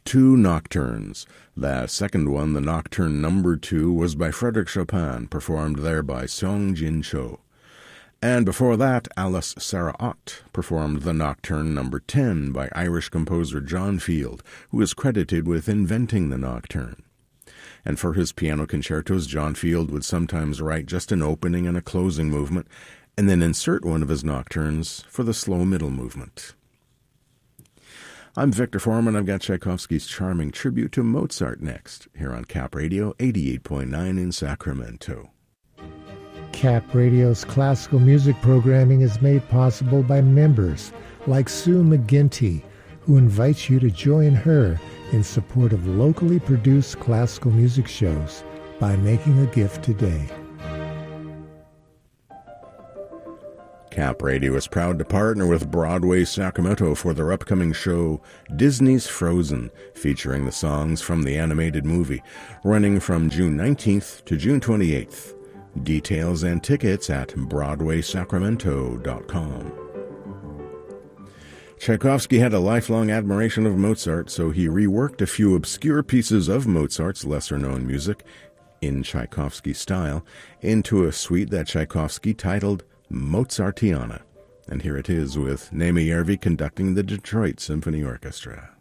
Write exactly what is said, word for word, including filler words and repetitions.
two nocturnes. The second one, the Nocturne Number Two, was by Frédéric Chopin, performed there by Seong Jin Cho. And before that, Alice Sarah Ott performed the Nocturne Number Ten by Irish composer John Field, who is credited with inventing the nocturne. And for his piano concertos, John Field would sometimes write just an opening and a closing movement, and then insert one of his nocturnes for the slow middle movement. I'm Victor Foreman. I've got Tchaikovsky's charming tribute to Mozart next, here on Cap Radio eighty-eight point nine in Sacramento. Cap Radio's classical music programming is made possible by members like Sue McGinty, who invites you to join her in support of locally produced classical music shows by making a gift today. Cap Radio is proud to partner with Broadway Sacramento for their upcoming show, Disney's Frozen, featuring the songs from the animated movie, running from June nineteenth to June twenty-eighth. Details and tickets at broadway sacramento dot com. Tchaikovsky had a lifelong admiration of Mozart, so he reworked a few obscure pieces of Mozart's lesser-known music, in Tchaikovsky style, into a suite that Tchaikovsky titled Mozartiana. And here it is with Naima Järvi conducting the Detroit Symphony Orchestra.